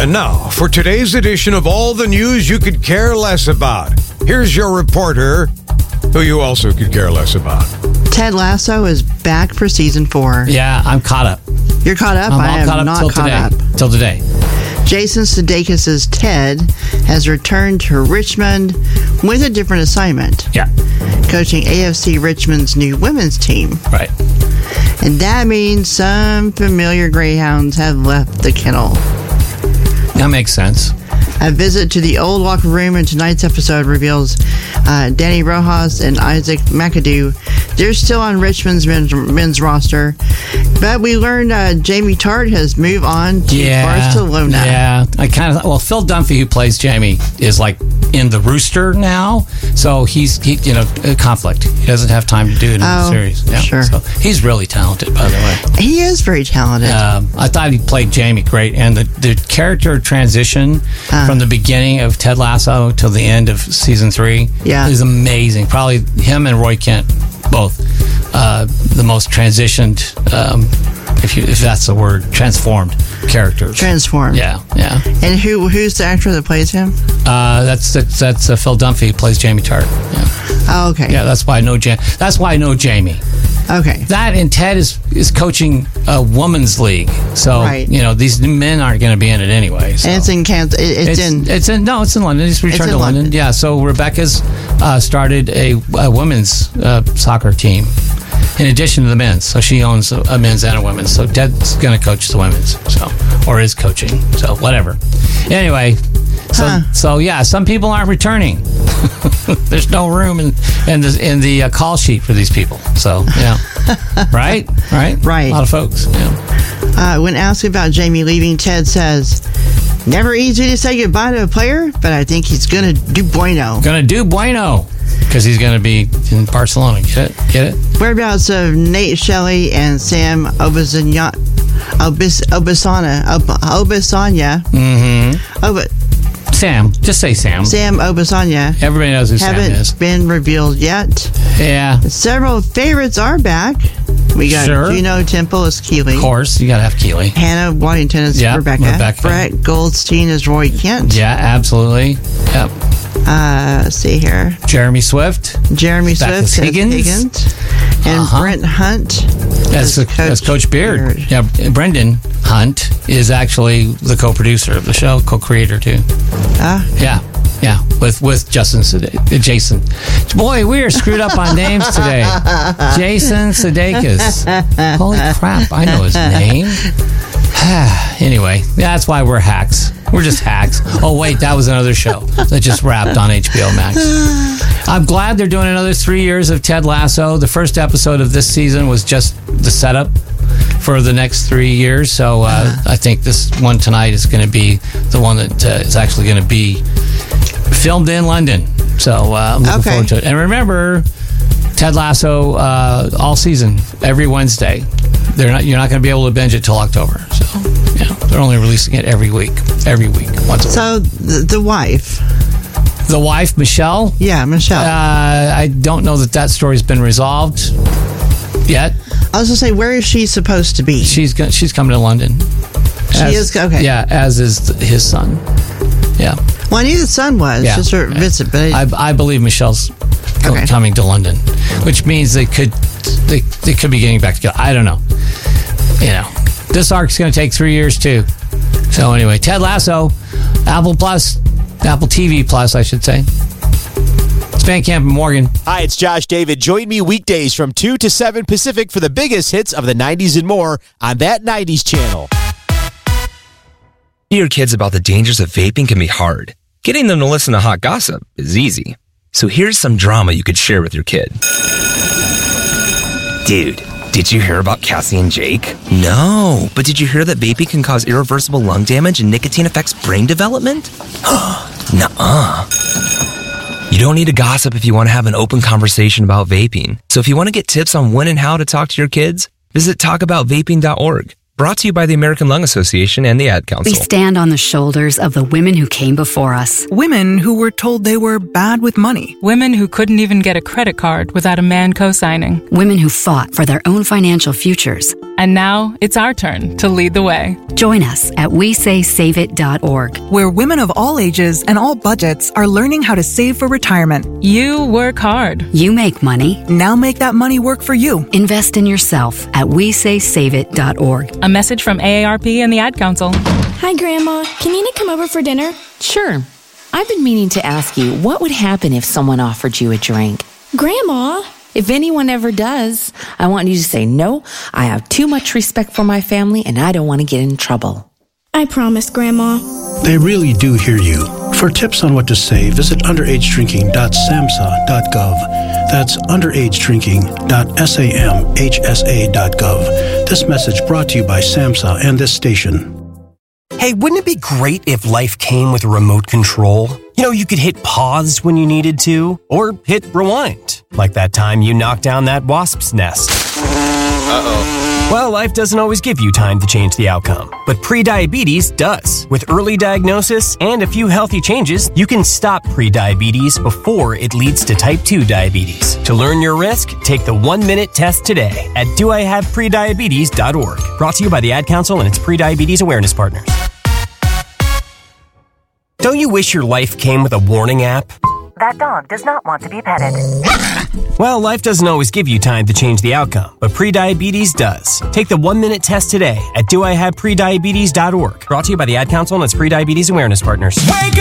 And now, for today's edition of All the News You Could Care Less About, here's your reporter, who you also could care less about. Ted Lasso is back for season 4. Yeah, I'm caught up. You're caught up? I am not caught up. Till today. Jason Sudeikis' Ted has returned to Richmond with a different assignment. Yeah. Coaching AFC Richmond's new women's team. Right. And that means some familiar greyhounds have left the kennel. That makes sense. A visit to the old locker room in tonight's episode reveals Danny Rojas and Isaac McAdoo. They're still on Richmond's men's roster. But we learned Jamie Tart has moved on to Barcelona. Yeah. Phil Dunphy, who plays Jamie, is like in the Rooster now. So he's a conflict. He doesn't have time to do it in the series. Yeah. Sure. So he's really talented, by the way. He is very talented. I thought he played Jamie great. And the character transition from the beginning of Ted Lasso till the end of season 3 is amazing. Probably him and Roy Kent, both the most transitioned, if that's the word, transformed characters. Transformed. Yeah. And who's the actor that plays him? That's Phil Dunphy, who plays Jamie Tart. Yeah. Oh, okay. Yeah, that's why I know Jamie. Okay. That and Ted is coaching a women's league, so these men aren't going to be in it anyway. So. And it's in Kansas. It's in London. He's returned to London. Yeah. So Rebecca's started a women's soccer team in addition to the men's. So she owns a men's and a women's. So Ted's going to coach the women's. Or is coaching. So whatever. Anyway. So some people aren't returning. There's no room in the call sheet for these people. So right. A lot of folks. Yeah. When asked about Jamie leaving, Ted says, "Never easy to say goodbye to a player, but I think he's gonna do bueno." Because he's going to be in Barcelona. Get it? Whereabouts of Nate Shelley and Sam Obisanya. Sam. Just say Sam. Sam Obisanya. Everybody knows who Sam is. Haven't been revealed yet. Yeah. Several favorites are back. We got Juno Temple as Keeley. Of course, you got to have Keeley. Hannah Waddington as Rebecca. Brett Goldstein as Roy Kent. Yeah, absolutely. Yep. Let's see here. Jeremy Swift as Higgins. And Brent Hunt as Coach Beard. Yeah, Brendan Hunt is actually the co-producer of the show, co-creator too. Yeah, with Jason. Boy, we are screwed up on names today. Jason Sudeikis. Holy crap, I know his name. Anyway, that's why we're hacks. We're just hacks. Oh, wait, that was another show that just wrapped on HBO Max. I'm glad they're doing another 3 years of Ted Lasso. The first episode of this season was just the setup for the next 3 years. So I think this one tonight is going to be the one that is actually going to be filmed in London. So I'm looking forward to it. And remember, Ted Lasso all season, every Wednesday. You're not going to be able to binge it till October. So they're only releasing it every week, once a week. So the wife, Michelle. Yeah, Michelle. I don't know that story's been resolved yet. I was going to say, where is she supposed to be? She's coming to London. She is? Okay. Yeah, as is his son. Yeah. Well, I knew the son was just for a visit, but I believe Michelle's coming to London, which means they could be getting back together. I don't know. This arc's going to take 3 years too. So anyway, Ted Lasso, Apple TV Plus, I should say. It's Van Camp and Morgan. Hi, it's Josh David. Join me weekdays from 2 to 7 Pacific for the biggest hits of the 90s and more on That 90s channel. Your kids about the dangers of vaping can be hard. Getting them to listen to hot gossip is easy. So here's some drama you could share with your kid. Dude, did you hear about Cassie and Jake? No, but did you hear that vaping can cause irreversible lung damage and nicotine affects brain development? Nuh-uh. You don't need to gossip if you want to have an open conversation about vaping. So if you want to get tips on when and how to talk to your kids, visit talkaboutvaping.org. Brought to you by the American Lung Association and the Ad Council. We stand on the shoulders of the women who came before us. Women who were told they were bad with money. Women who couldn't even get a credit card without a man co-signing. Women who fought for their own financial futures. And now it's our turn to lead the way. Join us at WeSaySaveIt.org, where women of all ages and all budgets are learning how to save for retirement. You work hard. You make money. Now make that money work for you. Invest in yourself at WeSaySaveIt.org. A message from AARP and the Ad Council. Hi, Grandma. Can Nina come over for dinner? Sure. I've been meaning to ask you, what would happen if someone offered you a drink? Grandma! If anyone ever does, I want you to say, no, I have too much respect for my family and I don't want to get in trouble. I promise, Grandma. They really do hear you. For tips on what to say, visit underagedrinking.samhsa.gov. That's underagedrinking.samhsa.gov. This message brought to you by SAMHSA and this station. Hey, wouldn't it be great if life came with a remote control? You know, you could hit pause when you needed to, or hit rewind, like that time you knocked down that wasp's nest. Uh-oh. Well, life doesn't always give you time to change the outcome, but prediabetes does. With early diagnosis and a few healthy changes, you can stop prediabetes before it leads to type 2 diabetes. To learn your risk, take the 1-minute test today at doihaveprediabetes.org. Brought to you by the Ad Council and its prediabetes awareness partners. Don't you wish your life came with a warning app? That dog does not want to be petted. Well, life doesn't always give you time to change the outcome, but prediabetes does. Take the 1-minute test today at doihaveprediabetes.org. Brought to you by the Ad Council and its prediabetes awareness partners. Wake